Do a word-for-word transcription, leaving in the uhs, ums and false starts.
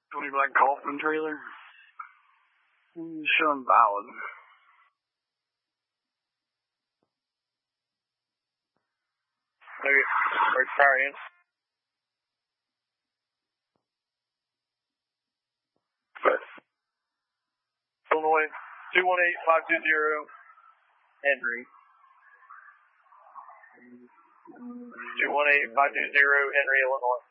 twenty Black Kaufman trailer. Showing valid. Okay, break power in. Illinois, two one eight five two zero, Henry. two one eight five two zero, Henry, Illinois.